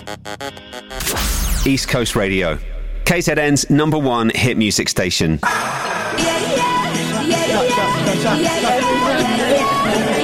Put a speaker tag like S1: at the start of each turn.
S1: East Coast Radio, KZN's number one hit music station.
S2: Yeah, yeah, yeah, yeah, yeah, yeah, yeah, yeah.